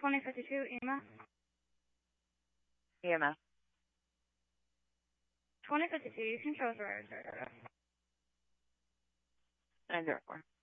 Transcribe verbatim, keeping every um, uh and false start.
twenty fifty-two E M S. E M S. twenty fifty-two, you can show us right. nine zero four.